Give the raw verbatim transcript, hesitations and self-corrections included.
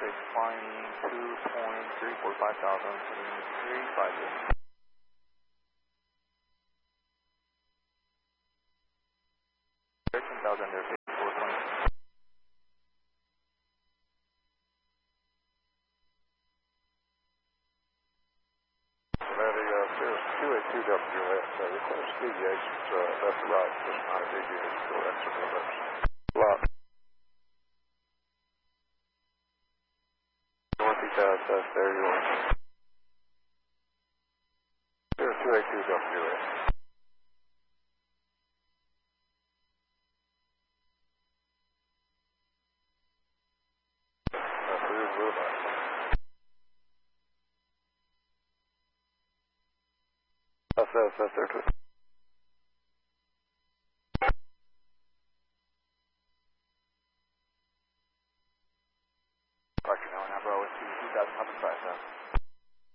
six, flying two point three four five thousand, three five zero. thirteen thousand under fifty-four twenty. Ready, uh, Cirrus two eighty-two W S, uh, request deviations, uh, left to right, just not a deviation, correct, so reverse. Lot. Northeast S S, there you are. Cirrus two eighty-two W S. Uh, clear to Boulevard. S S, S there too. Roger, now, now, bro, it's two thousand, up and five,